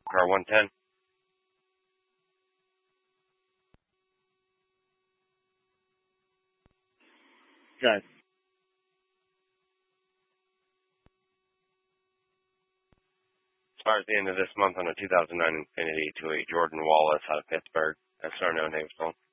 car 110. Okay. Expires the end of this month on a 2009 Infiniti to a Jordan Wallace out of Pittsburgh. That's our no name phone.